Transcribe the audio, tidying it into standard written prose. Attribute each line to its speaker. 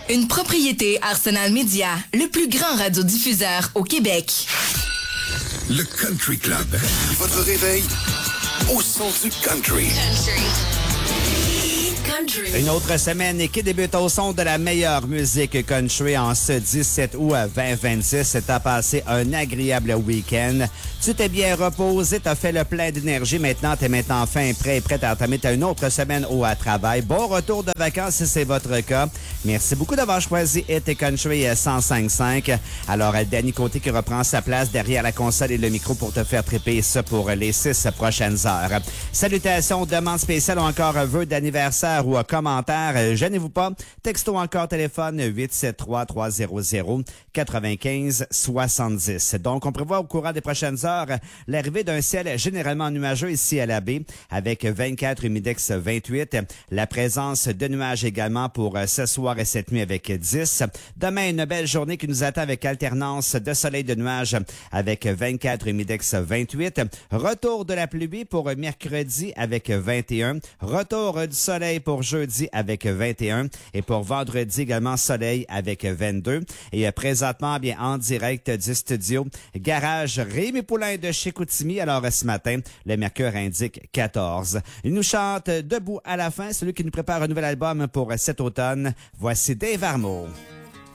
Speaker 1: Une propriété Arsenal Media, le plus grand radiodiffuseur au Québec.
Speaker 2: Le Country Club. Votre réveil au son du country.
Speaker 3: Une autre semaine qui débute au son de la meilleure musique country en ce 17 août 2026. T'as passé un agréable week-end. Tu t'es bien reposé, t'as fait le plein d'énergie. Maintenant, t'es enfin prêt à entamer une autre semaine au travail. Bon retour de vacances si c'est votre cas. Merci beaucoup d'avoir choisi Hit Country 105.5. Alors, Danny Côté qui reprend sa place derrière la console et le micro pour te faire triper ça pour les 6 prochaines heures. Salutations, demandes spéciales ou encore vœux d'anniversaire ou commentaires, gênez-vous pas. Texto encore téléphone 873-300-95-70. Donc, on prévoit au courant des prochaines heures l'arrivée d'un ciel généralement nuageux ici à la baie avec 24 humidex 28. La présence de nuages également pour ce soir et cette nuit avec 10. Demain, une belle journée qui nous attend avec alternance de soleil de nuages avec 24 humidex 28. Retour de la pluie pour mercredi avec 21. Retour du soleil pour jeudi avec 21 et pour vendredi également soleil avec 22. Et présentement, bien en direct du studio Garage Rémi Poulain de chez Chicoutimi. Alors ce matin, le mercure indique 14. Il nous chante debout à la fin, celui qui nous prépare un nouvel album pour cet automne. Voici Dave Armour.